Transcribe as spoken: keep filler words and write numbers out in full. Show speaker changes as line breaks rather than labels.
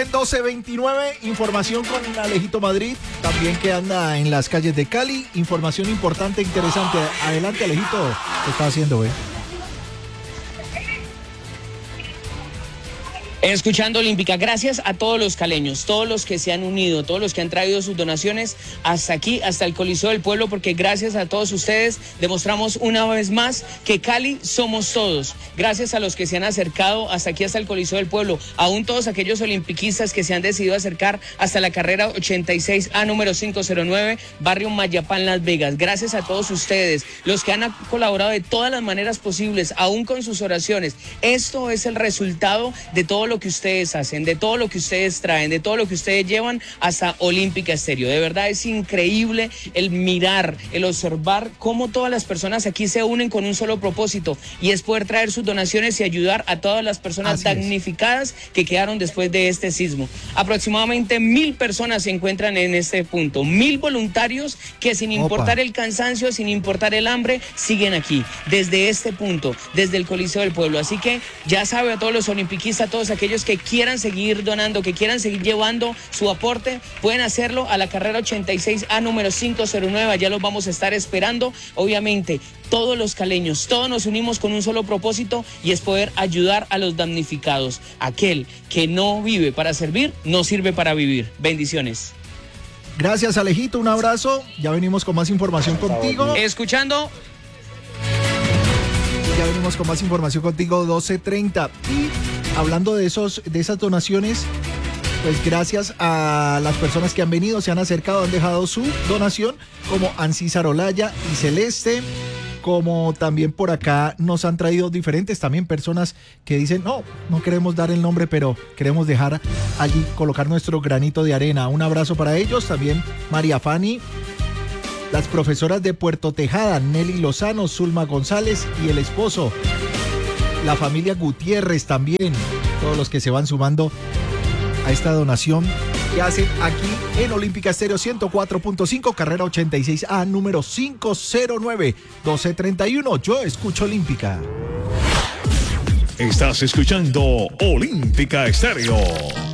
Bien, doce veintinueve, información con Alejito Madrid, también que anda en las calles de Cali. Información importante, interesante. Adelante, Alejito. ¿Qué está haciendo, güey?
Escuchando Olímpica, gracias a todos los caleños, todos los que se han unido, todos los que han traído sus donaciones hasta aquí, hasta el Coliseo del Pueblo, porque gracias a todos ustedes demostramos una vez más que Cali somos todos. Gracias a los que se han acercado hasta aquí, hasta el Coliseo del Pueblo, aún todos aquellos olimpiquistas que se han decidido acercar hasta la carrera ochenta y seis A número quinientos nueve, barrio Mayapán, Las Vegas. Gracias a todos ustedes, los que han colaborado de todas las maneras posibles, aún con sus oraciones. Esto es el resultado de todo lo que ustedes hacen, de todo lo que ustedes traen, de todo lo que ustedes llevan hasta Olímpica Estéreo. De verdad es increíble el mirar, el observar cómo todas las personas aquí se unen con un solo propósito, y es poder traer sus donaciones y ayudar a todas las personas Así damnificadas es. que quedaron después de este sismo. Aproximadamente mil personas se encuentran en este punto, mil voluntarios que sin importar Opa. el cansancio, sin importar el hambre, siguen aquí, desde este punto, desde el Coliseo del Pueblo. Así que ya sabe, a todos los olimpiquistas, a todos aquellos que quieran seguir donando, que quieran seguir llevando su aporte, pueden hacerlo a la carrera ochenta y seis A número quinientos nueve. Allá los vamos a estar esperando. Obviamente, todos los caleños, todos nos unimos con un solo propósito, y es poder ayudar a los damnificados. Aquel que no vive para servir, no sirve para vivir. Bendiciones.
Gracias, Alejito, un abrazo. Ya venimos con más información contigo.
Escuchando.
Ya venimos con más información contigo, doce treinta. Y hablando de esos, de esas donaciones, pues gracias a las personas que han venido, se han acercado, han dejado su donación, como Ancísar Olaya y Celeste, como también por acá nos han traído diferentes también personas que dicen, no, no queremos dar el nombre, pero queremos dejar allí, colocar nuestro granito de arena. Un abrazo para ellos, también María Fanny, las profesoras de Puerto Tejada, Nelly Lozano, Zulma González y el esposo, la familia Gutiérrez también, todos los que se van sumando a esta donación que hacen aquí en Olímpica Estéreo ciento cuatro punto cinco, carrera ochenta y seis A, número quinientos nueve, doce treinta y uno. Yo escucho Olímpica.
Estás escuchando Olímpica Estéreo.